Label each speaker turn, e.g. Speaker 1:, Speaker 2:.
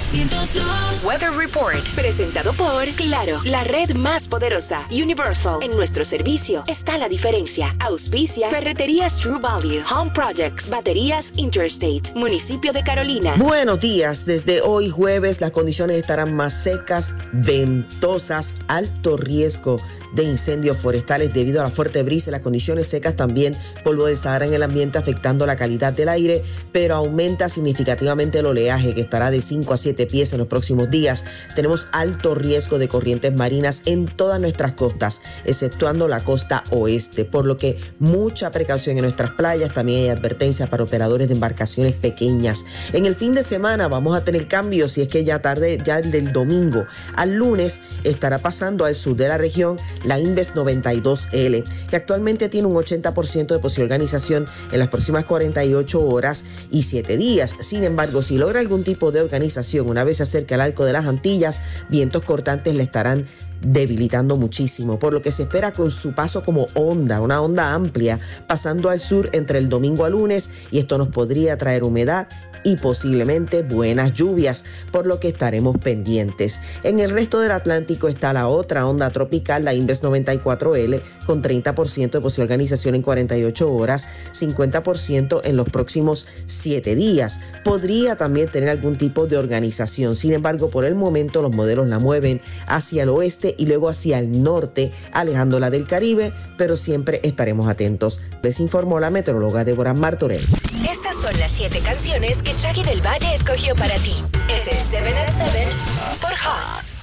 Speaker 1: 102.
Speaker 2: Weather Report, presentado por Claro, la red más poderosa. Universal, en nuestro servicio está la diferencia. Auspicia Ferreterías True Value, Home Projects, Baterías Interstate, Municipio de Carolina.
Speaker 3: Buenos días, desde hoy jueves las condiciones estarán más secas, ventosas, alto riesgo de incendios forestales debido a la fuerte brisa y las condiciones secas, también polvo del Sahara en el ambiente afectando la calidad del aire, pero aumenta significativamente el oleaje que estará de 5 a 7 pies en los próximos días. Tenemos alto riesgo de corrientes marinas en todas nuestras costas, exceptuando la costa oeste, por lo que mucha precaución en nuestras playas. También hay advertencias para operadores de embarcaciones pequeñas. En el fin de semana vamos a tener cambios, y es que ya del domingo al lunes estará pasando al sur de la región la Inves 92L, que actualmente tiene un 80% de posible organización en las próximas 48 horas y 7 días. Sin embargo, si logra algún tipo de organización una vez se acerca al arco de las Antillas, vientos cortantes le estarán debilitando muchísimo, por lo que se espera con su paso como una onda amplia, pasando al sur entre el domingo al lunes, y esto nos podría traer humedad y posiblemente buenas lluvias, por lo que estaremos pendientes. En el resto del Atlántico está la otra onda tropical, la Inves 94L, con 30% de posible organización en 48 horas, 50% en los próximos 7 días. Podría también tener algún tipo de organización. Sin embargo, por el momento los modelos la mueven hacia el oeste y luego hacia el norte, alejándola del Caribe, pero siempre estaremos atentos. Les informó la meteoróloga Débora Martorell.
Speaker 2: Estas son las 7 canciones que Jackie del Valle escogió para ti. Es el 7 at 7 por Hot.